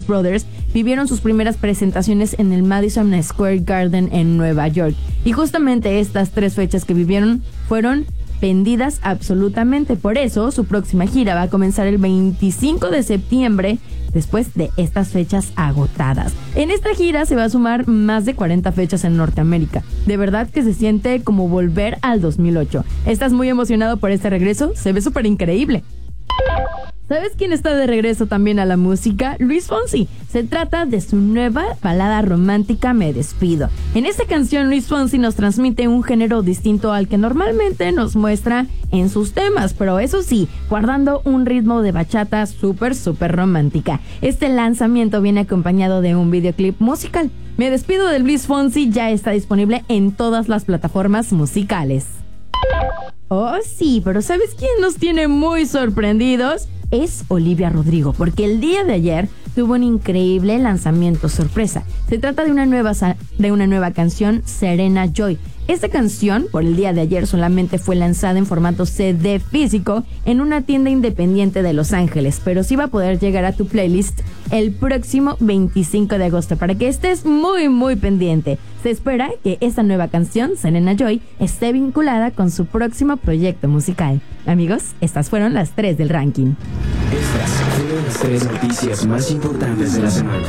Brothers vivieron sus primeras presentaciones en el Madison Square Garden en Nueva York. Y justamente estas 3 fechas que vivieron fueron vendidas absolutamente. Por eso, su próxima gira va a comenzar el 25 de septiembre, después de estas fechas agotadas. En esta gira se va a sumar más de 40 fechas en Norteamérica. De verdad que se siente como volver al 2008. ¿Estás muy emocionado por este regreso? Se ve súper increíble. ¿Sabes quién está de regreso también a la música? Luis Fonsi. Se trata de su nueva balada romántica Me Despido. En esta canción Luis Fonsi nos transmite un género distinto al que normalmente nos muestra en sus temas, pero eso sí, guardando un ritmo de bachata súper romántica. Este lanzamiento viene acompañado de un videoclip musical. Me Despido de Luis Fonsi ya está disponible en todas las plataformas musicales. Oh sí, pero ¿sabes quién nos tiene muy sorprendidos? Es Olivia Rodrigo, porque el día de ayer tuvo un increíble lanzamiento sorpresa. Se trata de una nueva canción, Serena Joy. Esta canción, por el día de ayer, solamente fue lanzada en formato CD físico en una tienda independiente de Los Ángeles, pero sí va a poder llegar a tu playlist el próximo 25 de agosto, para que estés muy pendiente. Se espera que esta nueva canción, Serena Joy, esté vinculada con su próximo proyecto musical. Amigos, estas fueron las 3 del ranking. Estas fueron las 3 noticias más importantes de la semana.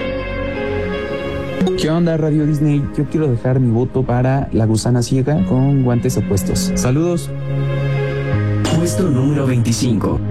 ¿Qué onda, Radio Disney? Yo quiero dejar mi voto para La Gusana Ciega con guantes opuestos. Saludos. Puesto número 25.